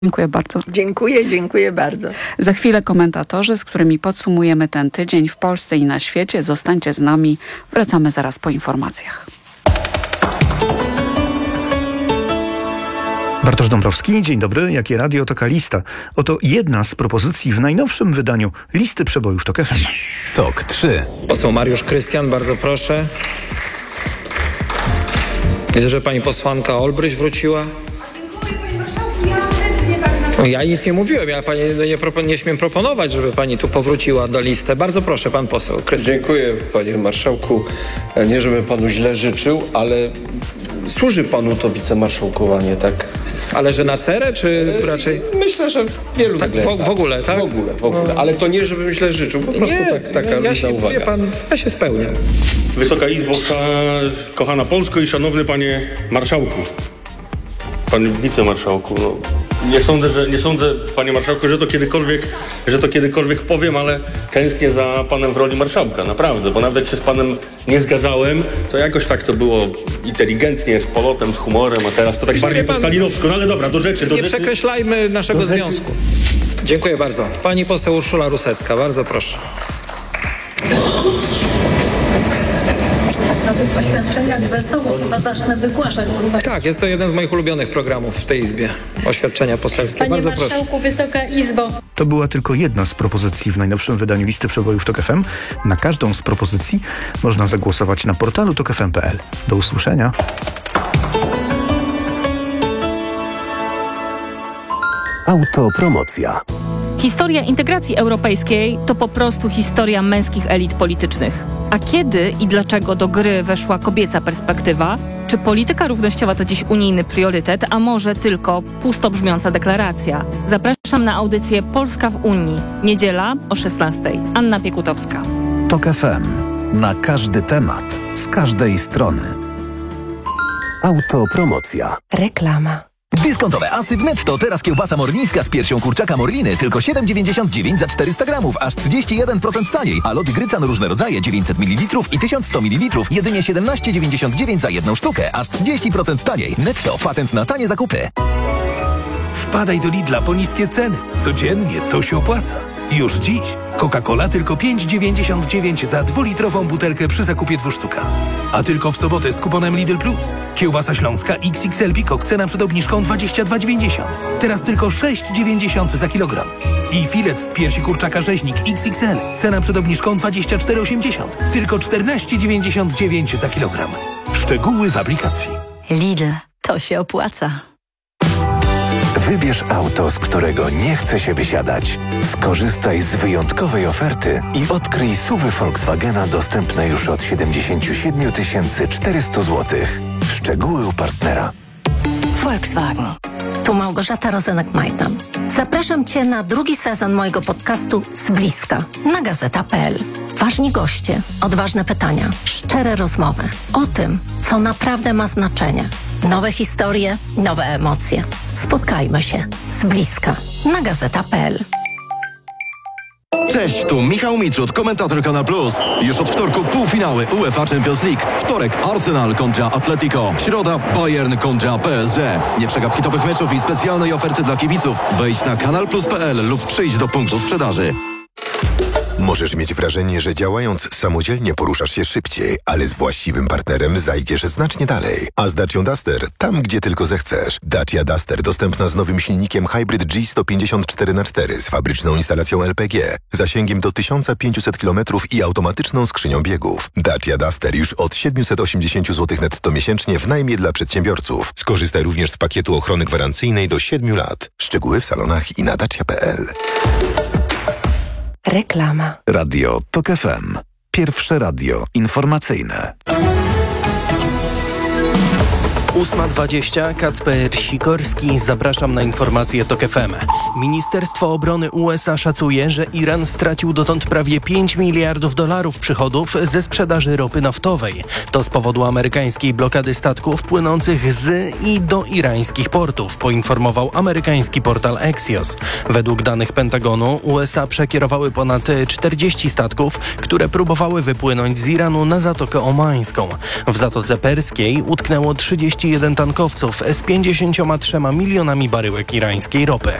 Dziękuję bardzo. Dziękuję bardzo. Za chwilę komentatorzy, z którymi podsumujemy ten tydzień w Polsce i na świecie. Zostańcie z nami. Wracamy zaraz po informacjach. Bartosz Dąbrowski, dzień dobry. Jakie radio, taka lista. Oto jedna z propozycji w najnowszym wydaniu listy przebojów TOK FM. TOK 3. Poseł Mariusz Krystian, bardzo proszę. Widzę, że pani posłanka Olbryś wróciła. Ja nic nie mówiłem, ja pani nie śmiem proponować, żeby pani tu powróciła do listy. Bardzo proszę, pan poseł Krystian. Dziękuję, panie marszałku. Nie, żebym panu źle życzył, ale służy panu to wicemarszałkowanie, tak? Ale że na cerę, czy raczej? Myślę, że wielu tak, w ogóle, tak? W ogóle. Ale to nie, żebym źle życzył, po prostu taka luźna uwaga. Ja się spełniam. Wysoka Izbo, kochana Polsko i szanowny panie marszałku. Panie wicemarszałku, nie sądzę, panie marszałku, że to kiedykolwiek powiem, ale tęsknię za panem w roli marszałka, naprawdę, bo nawet jak się z panem nie zgadzałem, to jakoś tak to było inteligentnie, z polotem, z humorem, a teraz to tak bardziej po stalinowsku. No ale dobra, do rzeczy. Nie przekreślajmy naszego związku. Dziękuję bardzo. Pani poseł Urszula Rusecka, bardzo proszę. Na tych oświadczeniach wesoło chyba zacznę wygłaszać. Tak, jest to jeden z moich ulubionych programów w tej Izbie. Oświadczenia poselskie. Panie Bardzo marszałku, proszę. Wysoka Izbo. To była tylko jedna z propozycji w najnowszym wydaniu listy przebojów TOK FM. Na każdą z propozycji można zagłosować na portalu tokfm.pl. Do usłyszenia. Autopromocja. Historia integracji europejskiej to po prostu historia męskich elit politycznych. A kiedy i dlaczego do gry weszła kobieca perspektywa? Czy polityka równościowa to dziś unijny priorytet, a może tylko pustobrzmiąca deklaracja? Zapraszam na audycję Polska w Unii. Niedziela o 16:00. Anna Piekutowska. TOK FM. Na każdy temat, z każdej strony. Autopromocja. Reklama. Dyskontowe asy w Netto. Teraz kiełbasa morlińska z piersią kurczaka Morliny tylko 7,99 za 400 gramów, aż 31% taniej. A lody Grycan różne rodzaje 900 ml i 1100 ml jedynie 17,99 za jedną sztukę, aż 30% taniej. Netto. Patent na tanie zakupy. Wpadaj do Lidla po niskie ceny. Codziennie to się opłaca. Już dziś Coca-Cola tylko 5,99 za 2-litrową butelkę przy zakupie 2 sztuka. A tylko w sobotę z kuponem Lidl Plus. Kiełbasa śląska XXL Pikok, cena przed obniżką 22,90. Teraz tylko 6,90 za kilogram. I filet z piersi kurczaka rzeźnik XXL, cena przed obniżką 24,80. Tylko 14,99 za kilogram. Szczegóły w aplikacji. Lidl, to się opłaca. Wybierz auto, z którego nie chce się wysiadać. Skorzystaj z wyjątkowej oferty i odkryj SUV-y Volkswagena dostępne już od 77 400 zł. Szczegóły u partnera. Volkswagen. Tu Małgorzata Rozenek-Majdan. Zapraszam Cię na drugi sezon mojego podcastu Z bliska na gazeta.pl. Ważni goście, odważne pytania, szczere rozmowy o tym, co naprawdę ma znaczenie. Nowe historie, nowe emocje. Spotkajmy się z bliska na gazeta.pl. Cześć, tu Michał Mitrud, komentator Kanal Plus. Już od wtorku półfinały UEFA Champions League. Wtorek Arsenal kontra Atletico. Środa Bayern kontra PSG. Nie przegap hitowych meczów i specjalnej oferty dla kibiców. Wejdź na kanalplus.pl lub przyjdź do punktu sprzedaży. Możesz mieć wrażenie, że działając samodzielnie poruszasz się szybciej, ale z właściwym partnerem zajdziesz znacznie dalej. A z Dacią Duster tam, gdzie tylko zechcesz. Dacia Duster dostępna z nowym silnikiem Hybrid G154x4 z fabryczną instalacją LPG, zasięgiem do 1500 km i automatyczną skrzynią biegów. Dacia Duster już od 780 zł netto miesięcznie w najmie dla przedsiębiorców. Skorzystaj również z pakietu ochrony gwarancyjnej do 7 lat. Szczegóły w salonach i na dacia.pl. Reklama. Radio TOK FM. Pierwsze radio informacyjne. 8:20, Kacper Sikorski, zapraszam na informacje TOK FM. Ministerstwo Obrony USA szacuje, że Iran stracił dotąd prawie $5 miliardów przychodów ze sprzedaży ropy naftowej. To z powodu amerykańskiej blokady statków płynących z i do irańskich portów, poinformował amerykański portal Axios. Według danych Pentagonu USA przekierowały ponad 40 statków, które próbowały wypłynąć z Iranu na Zatokę Omańską. W Zatoce Perskiej utknęło 30 41 tankowców z 53 milionami baryłek irańskiej ropy.